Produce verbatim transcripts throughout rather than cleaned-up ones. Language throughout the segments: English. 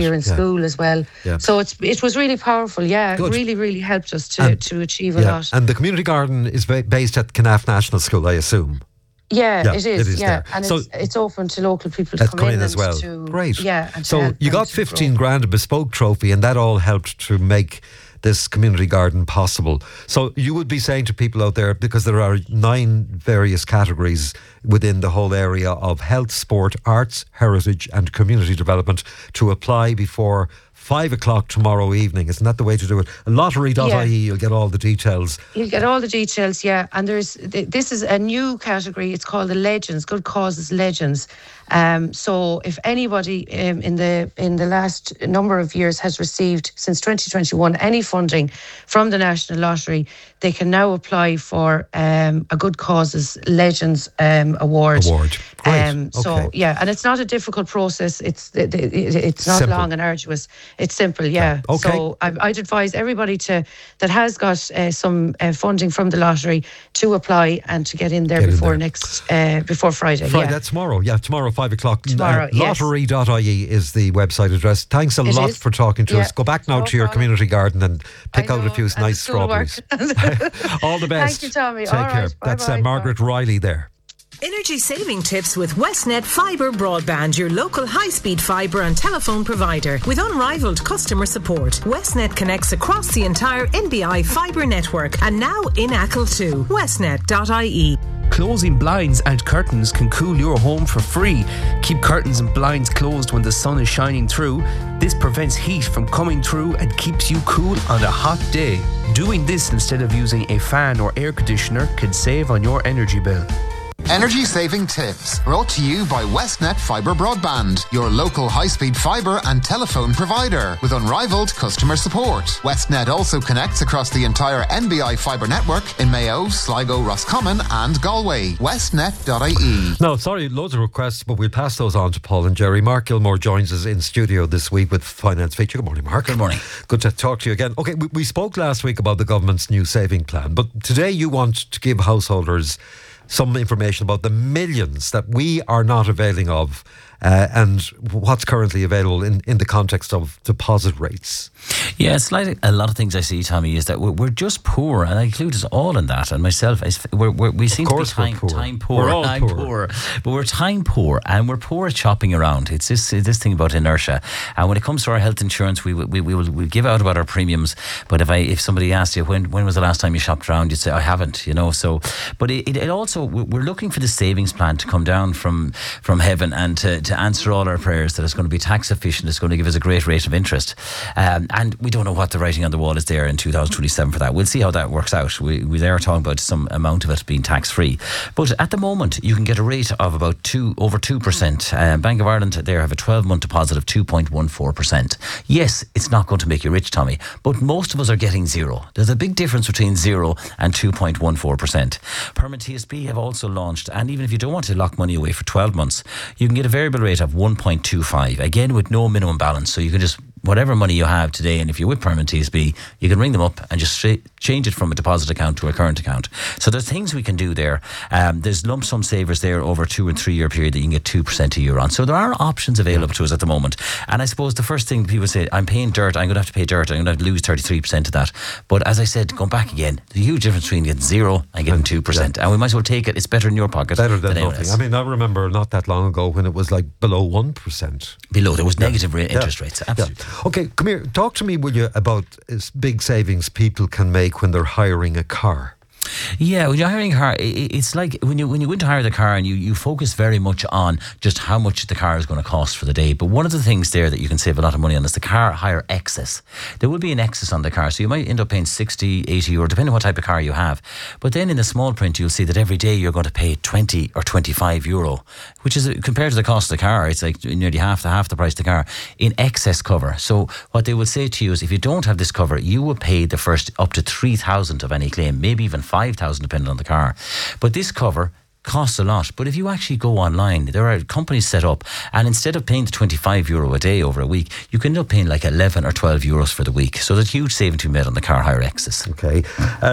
here in yeah. school as well. Yeah. So it's it was really powerful. Yeah, Good. it really really helped us to And- to achieve a Yeah. lot. And the community garden is ba- based at Canaff National School, I assume. Yeah, Yeah, it is. it is yeah, there. and So- it's, it's open to local people to Let's come, come in, in as and well. To, Great. Yeah, and to So help you them got to fifteen grow. grand a bespoke trophy, and that all helped to make this community garden possible. So you would be saying to people out there, because there are nine various categories within the whole area of health, sport, arts, heritage and community development, to apply before five o'clock tomorrow evening. Isn't that the way to do it? lottery dot I E, Yeah. you'll get all the details. You'll get all the details, yeah. And there's th- this is a new category. It's called the Legends, Good Causes Legends. Um, so if anybody um, in the in the last number of years has received, since twenty twenty-one, any funding from the National Lottery, they can now apply for um, a Good Causes Legends um, award. Award. Great. Um, so Okay. yeah, and it's not a difficult process. It's it, it, it's not Simple. long and arduous. It's simple, yeah. Okay. So I, I'd advise everybody to that has got uh, some uh, funding from the lottery to apply and to get in there Get in before there. next uh, before Friday. Friday, yeah. that's tomorrow. Yeah, tomorrow, five o'clock. Tomorrow, yes. lottery dot I E is the website address. Thanks a It lot is. for talking to Yeah. us. Go back now No to your problem. community garden and pick I out a know, few and nice the schoolwork. strawberries. All the best. Thank you, Tommy. Take All care. right. That's uh, Bye-bye. Margaret Riley there. Energy saving tips with Westnet Fibre Broadband, your local high-speed fibre and telephone provider. With unrivaled customer support, Westnet connects across the entire N B I fibre network and now in Achill too. westnet dot I E. Closing blinds and curtains can cool your home for free. Keep curtains and blinds closed when the sun is shining through. This prevents heat from coming through and keeps you cool on a hot day. Doing this instead of using a fan or air conditioner can save on your energy bill. Energy saving tips brought to you by Westnet Fibre Broadband, your local high-speed fibre and telephone provider with unrivaled customer support. Westnet also connects across the entire N B I fibre network in Mayo, Sligo, Roscommon and Galway. westnet dot I E. No, sorry, loads of requests, but we'll pass those on to Paul and Jerry. Mark Gilmore joins us in studio this week with Finance Feature. Good morning, Mark. Good morning. Good to talk to you again. Okay, we, we spoke last week about the government's new saving plan, but today you want to give householders some information about the millions that we are not availing of uh, and what's currently available in, in the context of deposit rates. Yeah, it's like a lot of things I see, Tommy, is that we're, we're just poor, and I include us all in that, and myself. Is we're, we're, we seem to be time poor. time poor, We're all time poor. poor, but we're time poor, and we're poor at shopping around. It's this this thing about inertia, and when it comes to our health insurance, we we we will we give out about our premiums. But if I if somebody asked you when when was the last time you shopped around, you'd say I haven't, you know. So, but it, it also we're looking for the savings plan to come down from from heaven and to, to answer all our prayers that it's going to be tax efficient, it's going to give us a great rate of interest, um, and we don't know what the writing on the wall is there in two thousand twenty-seven for that. We'll see how that works out. We we are talking about some amount of it being tax free, but at the moment you can get a rate of about two over two percent. Uh, Bank of Ireland there have a twelve month deposit of two point one four percent. Yes, it's not going to make you rich, Tommy, but most of us are getting zero. There's a big difference between zero and two point one four percent. Permanent T S B have also launched, and even if you don't want to lock money away for twelve months, you can get a variable rate of one point two five, again with no minimum balance. So you can just, whatever money you have today, and if you're with Permanent T S B, you can ring them up and just straight change it from a deposit account to a current account. So there's things we can do there. Um, there's lump sum savers there over a two and three year period that you can get two percent a year on. So there are options available to us at the moment. And I suppose the first thing people say, I'm paying dirt, I'm going to have to pay dirt, I'm going to have to lose thirty-three percent of that. But as I said, going back again, there's a huge difference between getting zero and getting two percent. Yeah. And we might as well take it. It's better in your pocket. Better than, than nothing. I mean, I remember not that long ago when it was like below one percent. Below, there was yeah. negative rate, interest yeah. rates. Absolutely. Yeah. Okay, come here. Talk to me, will you, about big savings people can make when they're hiring a car. Yeah, when you're hiring a car, it's like when you when you go in to hire the car and you, you focus very much on just how much the car is going to cost for the day. But one of the things there that you can save a lot of money on is the car hire excess. There will be an excess on the car, so you might end up paying sixty, eighty euro, depending on what type of car you have. But then in the small print, you'll see that every day you're going to pay twenty or twenty-five euro, which is, compared to the cost of the car, it's like nearly half the half the price of the car, in excess cover. So what they will say to you is, if you don't have this cover, you will pay the first up to three thousand of any claim, maybe even five thousand depending on the car. But this cover costs a lot. But if you actually go online, there are companies set up, and instead of paying the twenty-five euro a day over a week, you can end up paying like eleven or twelve euros for the week. So there's huge saving to be made on the car hire excess. Okay. Um,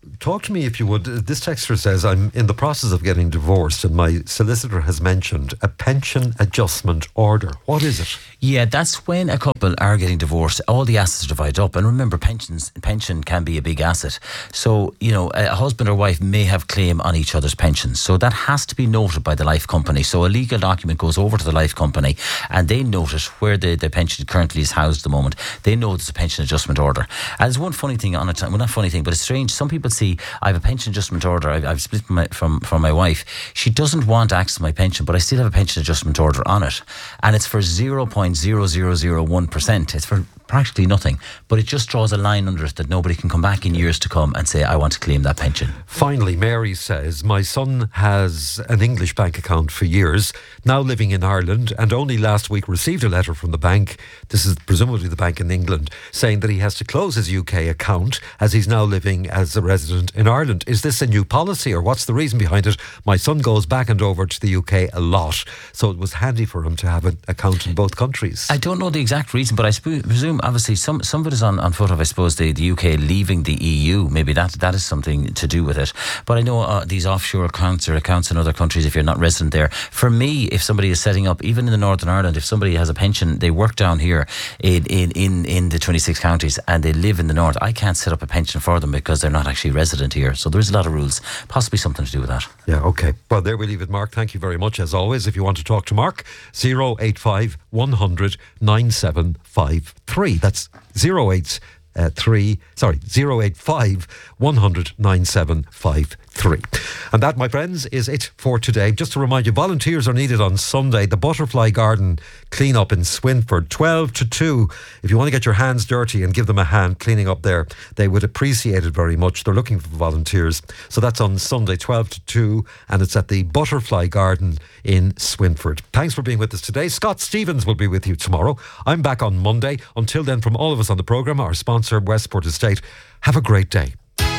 talk to me if you would. This texter says, I'm in the process of getting divorced and my solicitor has mentioned a pension adjustment order. What is it? Yeah, that's when a couple are getting divorced, all the assets are divided up. And remember, pensions pension can be a big asset. So, you know, a husband or wife may have claim on each other's pensions. So that has to be noted by the life company. So a legal document goes over to the life company and they note it where the, the pension currently is housed at the moment. They know there's a pension adjustment order. And there's one funny thing on it, well, not funny thing, but it's strange. Some people see I have a pension adjustment order. I've, I've split my, from, from my wife. She doesn't want access to my pension, but I still have a pension adjustment order on it. And it's for zero point zero zero zero one percent. It's for practically nothing, but it just draws a line under it that nobody can come back in years to come and say, I want to claim that pension. Finally, Mary says, my son has an English bank account for years, now living in Ireland, and only last week received a letter from the bank, this is presumably the bank in England, saying that he has to close his U K account as he's now living as a resident in Ireland. Is this a new policy or what's the reason behind it? My son goes back and over to the U K a lot, so it was handy for him to have an account in both countries. I don't know the exact reason, but I sp- presume obviously some, some of it is on, on foot of, I suppose, the, the U K leaving the E U. Maybe that that is something to do with it. But I know uh, these offshore accounts or accounts in other countries, if you're not resident there. For me, if somebody is setting up, even in the Northern Ireland, if somebody has a pension, they work down here in, in, in, in the twenty-six counties and they live in the north, I can't set up a pension for them because they're not actually resident here. So there's a lot of rules, possibly something to do with that. Yeah, okay. Well, there we leave it, Mark. Thank you very much, as always. If you want to talk to Mark, zero eight five, one hundred, nine seven five three. That's zero eight three, sorry, zero eight five, one hundred, nine seven five three. And that, my friends, is it for today. Just to remind you, volunteers are needed on Sunday. The Butterfly Garden clean up in Swinford, twelve to two. If you want to get your hands dirty and give them a hand cleaning up there, they would appreciate it very much. They're looking for volunteers. So that's on Sunday, twelve to two, and it's at the Butterfly Garden in Swinford. Thanks for being with us today. Scott Stevens will be with you tomorrow. I'm back on Monday. Until then, from all of us on the programme, our sponsor, Westport Estate, have a great day.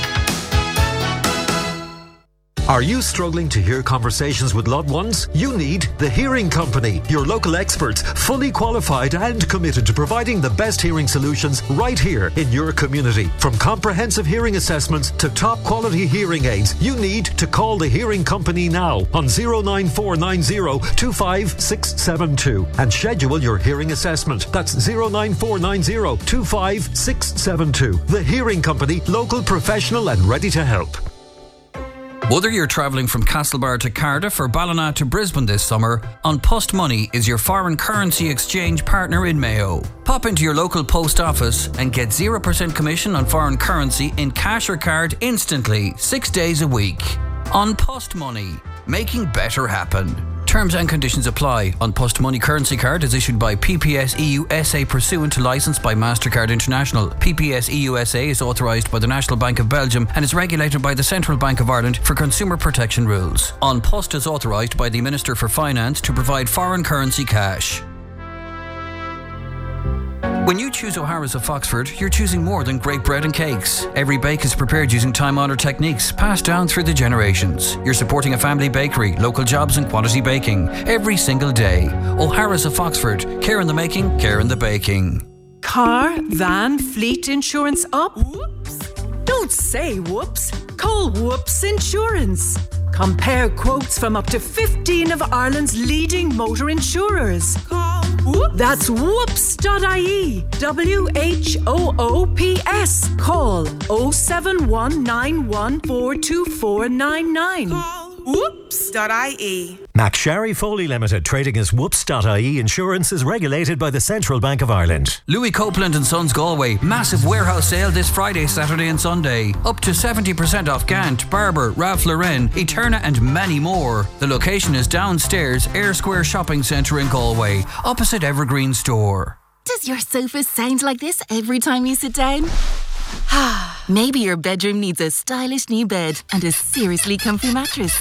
Are you struggling to hear conversations with loved ones? You need The Hearing Company, your local experts, fully qualified and committed to providing the best hearing solutions right here in your community. From comprehensive hearing assessments to top quality hearing aids, you need to call The Hearing Company now on zero nine four nine zero, two five six seven two and schedule your hearing assessment. That's zero nine four nine zero, two five six seven two. The Hearing Company, local, professional and ready to help. Whether you're travelling from Castlebar to Cardiff or Ballina to Brisbane this summer, An Post Money is your foreign currency exchange partner in Mayo. Pop into your local post office and get zero percent commission on foreign currency in cash or card instantly, six days a week. An Post Money, making better happen. Terms and conditions apply. An Post Money currency card is issued by P P S E U S A pursuant to licence by MasterCard International. P P S E U S A is authorised by the National Bank of Belgium and is regulated by the Central Bank of Ireland for consumer protection rules. An Post is authorised by the Minister for Finance to provide foreign currency cash. When you choose O'Hara's of Foxford, you're choosing more than great bread and cakes. Every bake is prepared using time-honoured techniques passed down through the generations. You're supporting a family bakery, local jobs and quality baking every single day. O'Hara's of Foxford. Care in the making, care in the baking. Car, van, fleet insurance up? Whoops. Don't say whoops. Call Whoops Insurance. Compare quotes from up to fifteen of Ireland's leading motor insurers. Call Whoops. That's whoops dot I E. W H O O P S. Call oh seven one nine one four two four nine nine. Call whoops dot I E. McSharry Foley Limited, trading as whoops dot I E Insurance, is regulated by the Central Bank of Ireland. Louis Copeland and Sons Galway, massive warehouse sale this Friday, Saturday and Sunday. Up to seventy percent off Gant, Barber, Ralph Lauren, Eterna and many more. The location is downstairs, Air Square Shopping Centre in Galway, opposite Evergreen Store. Does your sofa sound like this every time you sit down? Maybe your bedroom needs a stylish new bed and a seriously comfy mattress.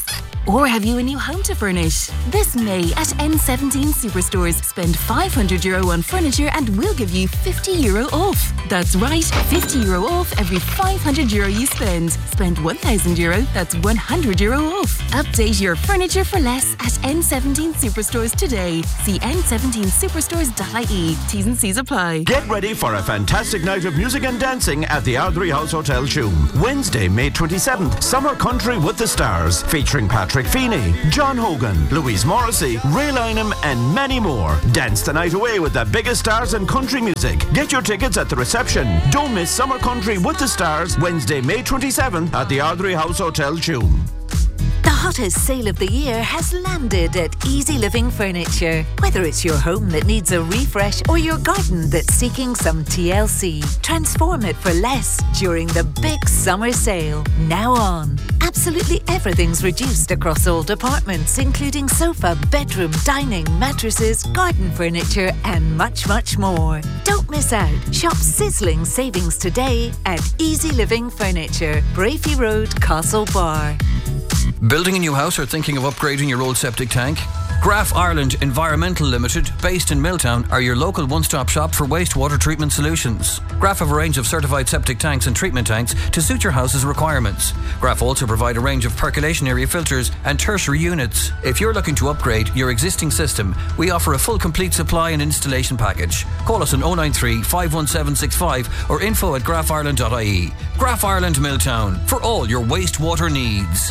Or have you a new home to furnish? This May at N seventeen Superstores, spend five hundred euro on furniture and we'll give you fifty euro off. That's right, fifty euro off every five hundred euro you spend. Spend one thousand euro, that's one hundred euro off. Update your furniture for less at N seventeen Superstores today. See n seventeen superstores dot I E. T's and C's apply. Get ready for a fantastic night of music and dancing at the Ardrey House Hotel, Tuam. Wednesday, May twenty-seventh, Summer Country with the Stars, featuring Patrick Feeney, John Hogan, Louise Morrissey, Ray Lynham and many more. Dance the night away with the biggest stars in country music. Get your tickets at the reception. Don't miss Summer Country with the Stars, Wednesday, May twenty-seventh at the Ardrey House Hotel, Tuam. The hottest sale of the year has landed at Easy Living Furniture. Whether it's your home that needs a refresh or your garden that's seeking some T L C, transform it for less during the big summer sale. Now on. Absolutely everything's reduced across all departments, including sofa, bedroom, dining, mattresses, garden furniture and much, much more. Don't miss out. Shop sizzling savings today at Easy Living Furniture, Brafey Road, Castlebar. Building a new house or thinking of upgrading your old septic tank? Graf Ireland Environmental Limited, based in Milltown, are your local one-stop shop for wastewater treatment solutions. Graf have a range of certified septic tanks and treatment tanks to suit your house's requirements. Graf also provide a range of percolation area filters and tertiary units. If you're looking to upgrade your existing system, we offer a full complete supply and installation package. Call us on oh nine three, five one seven six five or info at graf ireland dot I E. Graf Ireland Milltown, for all your wastewater needs.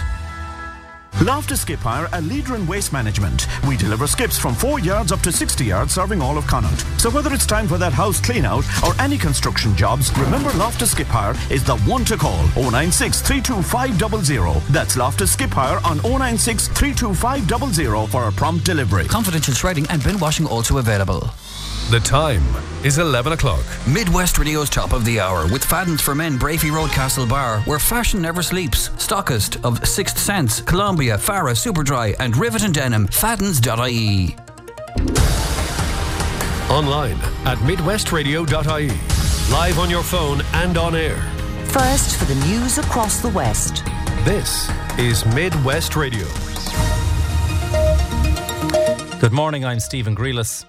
Loftus Skip Hire, a leader in waste management. We deliver skips from four yards up to sixty yards, serving all of Connaught. So whether it's time for that house clean out or any construction jobs, remember Loftus Skip Hire is the one to call. oh nine six, three two five zero zero. That's Loftus Skip Hire on oh nine six, three two five zero zero for a prompt delivery. Confidential shredding and bin washing also available. The time is eleven o'clock. Midwest Radio's top of the hour with Fadden's for Men, Brafey Road, Castlebar, where fashion never sleeps. Stockist of Sixth Sense, Columbia, Farah, Superdry and Rivet and Denim. Faddens dot I E. Online at midwest radio dot I E. Live on your phone and on air. First for the news across the West. This is Midwest Radio. Good morning, I'm Stephen Grealis.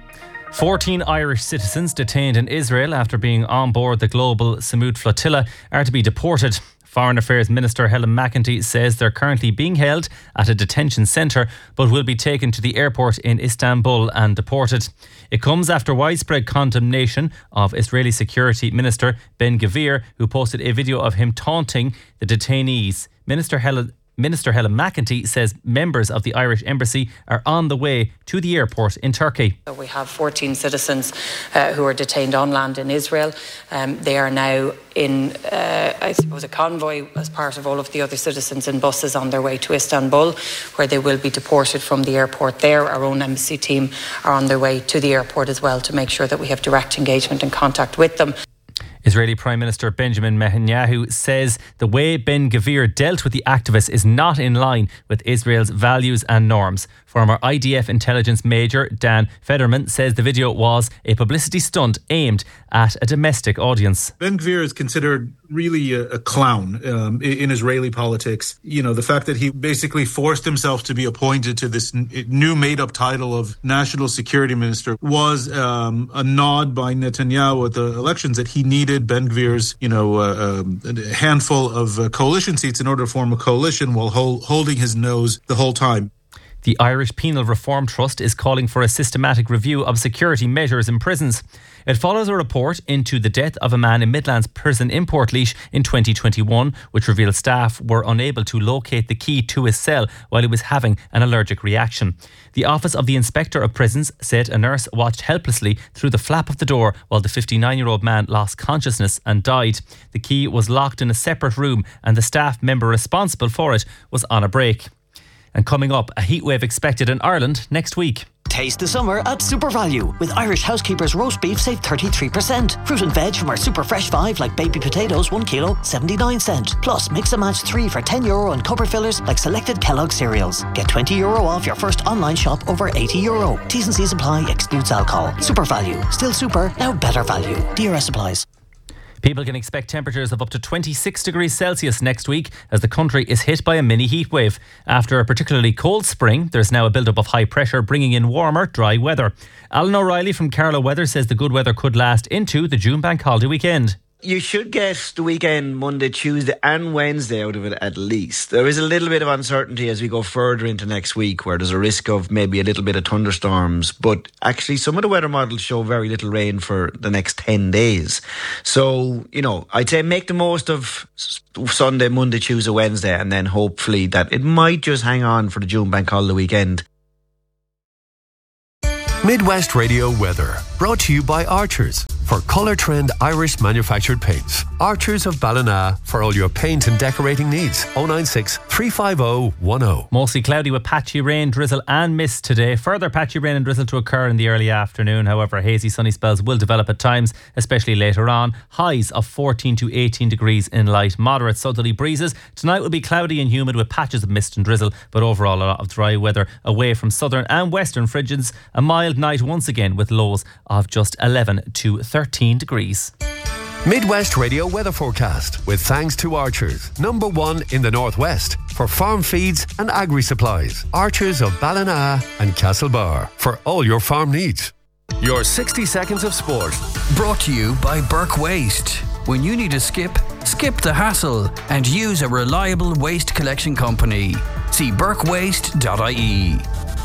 fourteen Irish citizens detained in Israel after being on board the global Samut flotilla are to be deported. Foreign Affairs Minister Helen McEntee says they're currently being held at a detention centre but will be taken to the airport in Istanbul and deported. It comes after widespread condemnation of Israeli Security Minister Ben-Gvir, who posted a video of him taunting the detainees. Minister Helen Minister Helen McEntee says members of the Irish Embassy are on the way to the airport in Turkey. We have fourteen citizens uh, who are detained on land in Israel. Um, they are now in, uh, I suppose, a convoy as part of all of the other citizens in buses on their way to Istanbul, where they will be deported from the airport there. Our own embassy team are on their way to the airport as well to make sure that we have direct engagement and contact with them. Israeli Prime Minister Benjamin Netanyahu says the way Ben-Gvir dealt with the activists is not in line with Israel's values and norms. Former I D F intelligence major Dan Federman says the video was a publicity stunt aimed at a domestic audience. Ben-Gvir is considered really a, a clown um, in, in Israeli politics. You know, the fact that he basically forced himself to be appointed to this n- new made-up title of National Security Minister was um, a nod by Netanyahu at the elections that he needed Ben-Gvir's, you know, uh, um, a handful of uh, coalition seats in order to form a coalition while hol- holding his nose the whole time. The Irish Penal Reform Trust is calling for a systematic review of security measures in prisons. It follows a report into the death of a man in Midlands prison in Portlaoise in twenty twenty-one, which revealed staff were unable to locate the key to his cell while he was having an allergic reaction. The Office of the Inspector of Prisons said a nurse watched helplessly through the flap of the door while the fifty-nine-year-old man lost consciousness and died. The key was locked in a separate room and the staff member responsible for it was on a break. And coming up, a heatwave expected in Ireland next week. Taste the summer at Super Value. With Irish Housekeepers roast beef, save thirty-three percent. Fruit and veg from our Super Fresh five, like baby potatoes, one kilo, seventy-nine cent. Plus, mix and match three for ten euro and cupboard fillers, like selected Kellogg cereals. Get twenty euro off your first online shop over eighty euro. T's and C's apply, excludes alcohol. Super Value. Still super, now better value. D R S applies. People can expect temperatures of up to twenty-six degrees Celsius next week as the country is hit by a mini heat wave. After a particularly cold spring, there's now a build-up of high pressure bringing in warmer, dry weather. Alan O'Reilly from Carlow Weather says the good weather could last into the June bank holiday weekend. You should get the weekend, Monday, Tuesday and Wednesday out of it at least. There is a little bit of uncertainty as we go further into next week where there's a risk of maybe a little bit of thunderstorms. But actually some of the weather models show very little rain for the next ten days. So, you know, I'd say make the most of Sunday, Monday, Tuesday, Wednesday, and then hopefully that it might just hang on for the June bank holiday weekend. Midwest Radio weather, brought to you by Archers for Colour Trend Irish manufactured paints. Archers of Ballina for all your paint and decorating needs. oh nine six, three five oh, one oh. Mostly cloudy with patchy rain, drizzle and mist today. Further patchy rain and drizzle to occur in the early afternoon. However, hazy sunny spells will develop at times, especially later on. Highs of fourteen to eighteen degrees in light, moderate southerly breezes. Tonight will be cloudy and humid with patches of mist and drizzle, but overall a lot of dry weather away from southern and western frigid. A mild night once again with lows of just eleven to thirteen degrees. Midwest Radio weather forecast with thanks to Archers, number one in the northwest for farm feeds and agri supplies. Archers of Ballina and Castlebar for all your farm needs. Your sixty seconds of sport. Brought to you by Burke Waste. When you need a skip, skip the hassle and use a reliable waste collection company. See burke waste dot I E.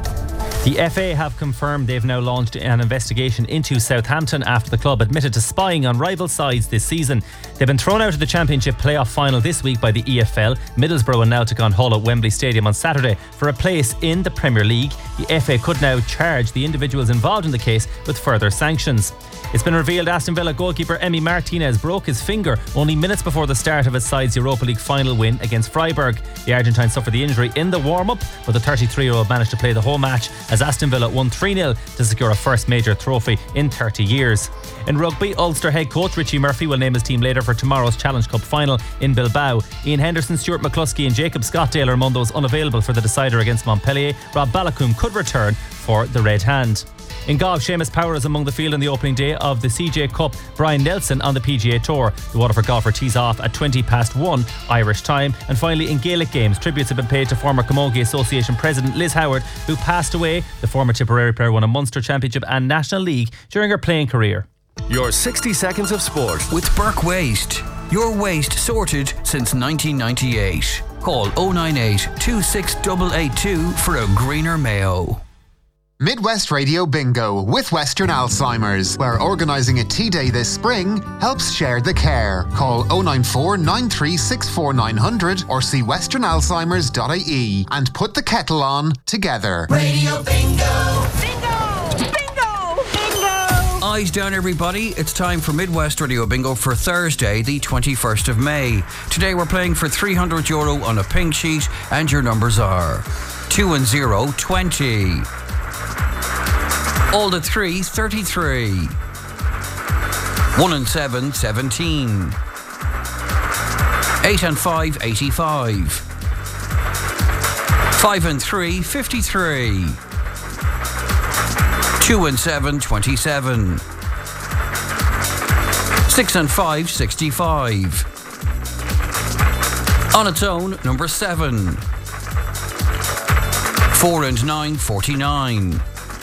The F A have confirmed they've now launched an investigation into Southampton after the club admitted to spying on rival sides this season. They've been thrown out of the Championship playoff final this week by the E F L. Middlesbrough will now take on Hull at Wembley Stadium on Saturday for a place in the Premier League. The F A could now charge the individuals involved in the case with further sanctions. It's been revealed Aston Villa goalkeeper Emi Martinez broke his finger only minutes before the start of his side's Europa League final win against Freiburg. The Argentine suffered the injury in the warm-up, but the thirty-three-year-old managed to play the whole match as Aston Villa won three nil to secure a first major trophy in thirty years. In rugby, Ulster head coach Richie Murphy will name his team later for tomorrow's Challenge Cup final in Bilbao. Ian Henderson, Stuart McCluskey and Jacob Scottdale are among those unavailable for the decider against Montpellier. Rob Balakoum could return for the Red Hand. In golf, Seamus Power is among the field on the opening day of the C J Cup. Brian Nelson on the P G A Tour. The Waterford golfer tees off at twenty past one Irish time. And finally, in Gaelic games, tributes have been paid to former Camogie Association President Liz Howard, who passed away. The former Tipperary player won a Munster Championship and National League during her playing career. Your sixty seconds of sport with Burke Waste. Your waste sorted since nineteen ninety-eight. Call oh nine eight, two six eight eight two for a greener Mayo. Midwest Radio Bingo with Western Alzheimer's, where organising a tea day this spring helps share the care. Call oh nine four, nine three six four, nine hundred or see western alzheimers dot I E and put the kettle on together. Radio Bingo! Bingo! Bingo! Bingo! Eyes down, everybody. It's time for Midwest Radio Bingo for Thursday, the twenty-first of May. Today we're playing for three hundred euro on a pink sheet, and your numbers are two and zero, twenty. All the three, thirty-three. One and seven, seventeen. Eight and five, eighty-five. Five and three, fifty-three. Two and seven, twenty-seven. Six and five, sixty-five. On its own, number seven. Four and nine, forty-nine.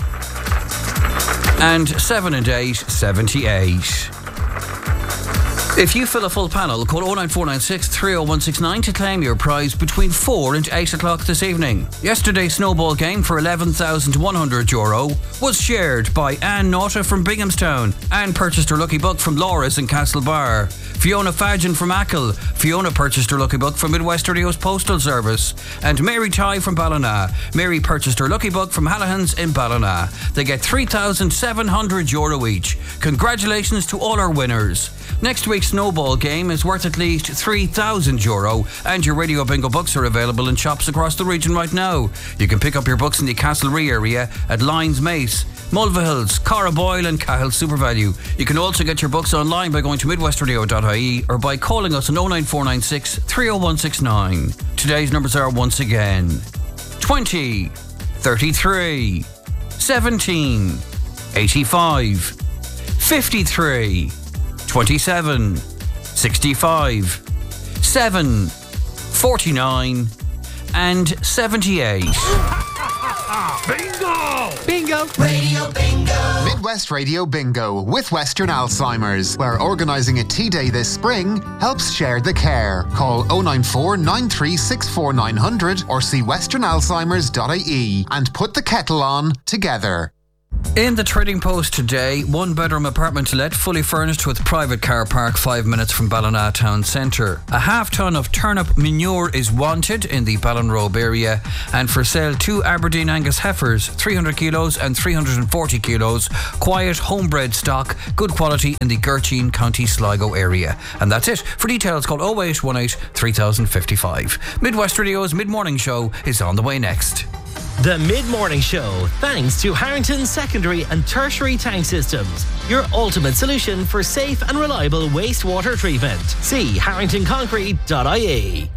And seven and eight, seventy-eight. If you fill a full panel, call oh nine four nine six, three oh one six nine to claim your prize between four and eight o'clock this evening. Yesterday's snowball game for eleven thousand one hundred euro was shared by Anne Naughta from Binghamstown. Anne purchased her lucky book from Laura's in Castlebar. Fiona Fadgen from Achill. Fiona purchased her lucky book from Midwest Radio's Postal Service. And Mary Ty from Ballina. Mary purchased her lucky book from Hallahan's in Ballina. They get three thousand seven hundred euro each. Congratulations to all our winners. Next week's snowball game is worth at least three thousand euro, and your Radio Bingo books are available in shops across the region right now. You can pick up your books in the Castlerea area at Lyons Mace, Mulvihills, Carraboyle and Cahill SuperValue. You can also get your books online by going to midwest radio dot I E or by calling us on oh nine four nine six, three oh one six nine. Today's numbers are once again twenty, thirty-three, seventeen, eighty-five, fifty-three, twenty-seven, sixty-five, seven, forty-nine and seventy-eight. Bingo! Bingo! Radio Bingo! Midwest Radio Bingo with Western Alzheimer's, where organising a tea day this spring helps share the care. Call oh nine four, nine three six four, nine hundred or see western alzheimers dot I E and put the kettle on together. In the Trading Post today, one bedroom apartment to let, fully furnished with private car park five minutes from Ballina town centre. A half tonne of turnip manure is wanted in the Ballinrobe area, and for sale two Aberdeen Angus heifers, three hundred kilos and three hundred forty kilos, quiet homebred stock, good quality in the Gertine, County Sligo area. And that's it. For details, call oh eight one eight, three thousand fifty-five. Midwest Radio's Mid-Morning Show is on the way next. The Mid-Morning Show, thanks to Harrington Secondary and Tertiary Tank Systems, your ultimate solution for safe and reliable wastewater treatment. See harrington concrete dot I E.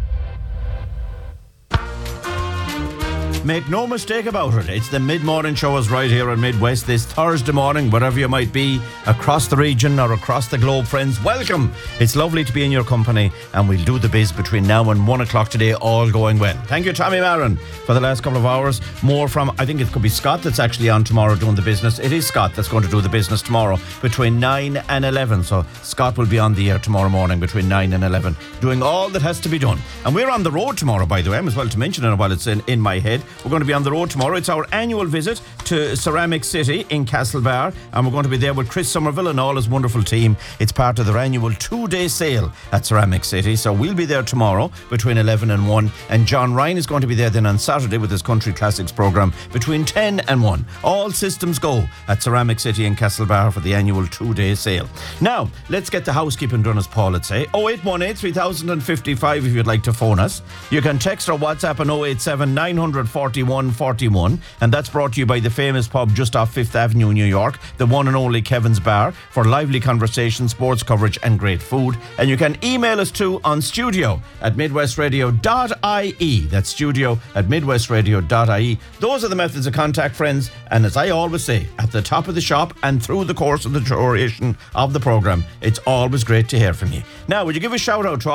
Make no mistake about it, it's the Mid-Morning Show is right here on Midwest this Thursday morning, wherever you might be, across the region or across the globe, friends. Welcome. It's lovely to be in your company, and we'll do the biz between now and one o'clock today, all going well. Thank you, Tommy Marin, for the last couple of hours. More from, I think it could be Scott that's actually on tomorrow doing the business. It is Scott that's going to do the business tomorrow between nine and eleven. So Scott will be on the air tomorrow morning between nine and eleven, doing all that has to be done. And we're on the road tomorrow, by the way, as well to mention it while it's in, in my head. We're going to be on the road tomorrow. It's our annual visit to Ceramic City in Castlebar, and we're going to be there with Chris Somerville and all his wonderful team. It's part of their annual two-day sale at Ceramic City, so we'll be there tomorrow between eleven and one, and John Ryan is going to be there then on Saturday with his Country Classics programme between ten and one. All systems go at Ceramic City in Castlebar for the annual two-day sale. Now, let's get the housekeeping done, as Paul would say. oh eight one eight, three thousand fifty-five if you'd like to phone us. You can text or WhatsApp on oh eight seven, nine forty-one forty-one, and that's brought to you by the famous pub just off Fifth Avenue, New York, the one and only Kevin's Bar, for lively conversation, sports coverage and great food. And you can email us too on studio at midwest radio dot I E. That's studio at midwest radio dot I E. Those are the methods of contact, friends, and as I always say, at the top of the shop and through the course of the duration of the programme, it's always great to hear from you. Now, would you give a shout out to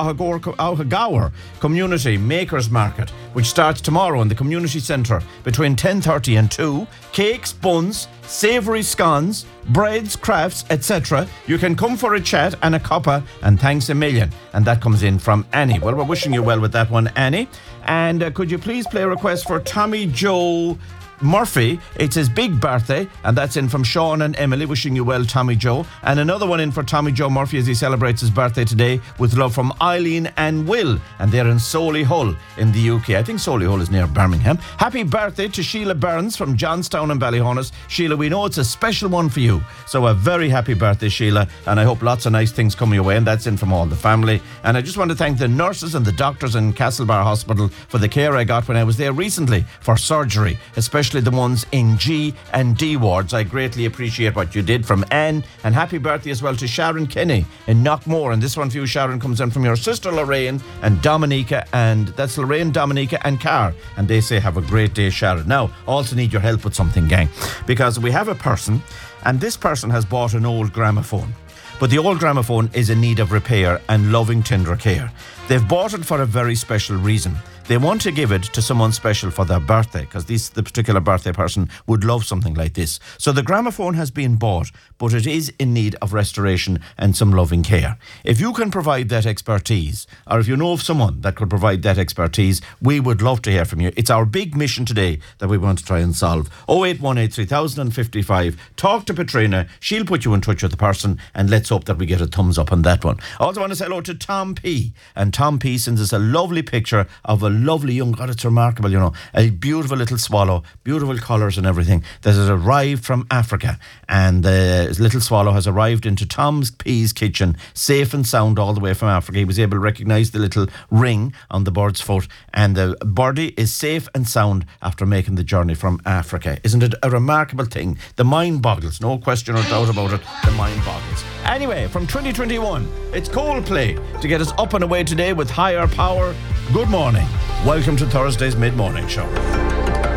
Ahagaur Community Makers Market, which starts tomorrow in the Community Centre between ten thirty and two. Cakes, buns, savoury scones, breads, crafts, et cetera. You can come for a chat and a cuppa, and thanks a million. And that comes in from Annie. Well, we're wishing you well with that one, Annie. And uh, could you please play a request for Tommy Joe Murphy? It's his big birthday, and that's in from Sean and Emily. Wishing you well, Tommy Joe. And another one in for Tommy Joe Murphy as he celebrates his birthday today, with love from Eileen and Will, and they're in Solihull in the U K. I think Solihull is near Birmingham. Happy birthday to Sheila Burns from Johnstown and Ballyhonus. Sheila, we know it's a special one for you, so a very happy birthday, Sheila, and I hope lots of nice things come your way. And that's in from all the family. And I just want to thank the nurses and the doctors in Castlebar Hospital for the care I got when I was there recently for surgery, especially the ones in G and D wards. I greatly appreciate what you did. From Anne, and happy birthday as well to Sharon Kenny in Knockmore. And this one for you, Sharon, comes in from your sister Lorraine and Dominica, and that's Lorraine, Dominica and Car, and they say have a great day, Sharon. Now, also need your help with something, gang, because we have a person, and this person has bought an old gramophone, but the old gramophone is in need of repair and loving tender care. They've bought it for a very special reason. They want to give it to someone special for their birthday, because this the particular birthday person would love something like this. So the gramophone has been bought, but it is in need of restoration and some loving care. If you can provide that expertise, or if you know of someone that could provide that expertise, we would love to hear from you. It's our big mission today that we want to try and solve. oh eight one eight, three thousand fifty-five. Talk to Katrina. She'll put you in touch with the person, and let's hope that we get a thumbs up on that one. I also want to say hello to Tom P. And Tom P sends us a lovely picture of a lovely young, God, it's remarkable, you know, a beautiful little swallow, beautiful colours and everything, that has arrived from Africa. And the little swallow has arrived into Tom's P's kitchen, safe and sound all the way from Africa. He was able to recognise the little ring on the bird's foot, and the birdie is safe and sound after making the journey from Africa. Isn't it a remarkable thing? The mind boggles, no question or doubt about it, the mind boggles. Anyway, from twenty twenty-one, it's Coldplay to get us up and away today with Higher Power. Good morning. Welcome to Thursday's Mid-Morning Show.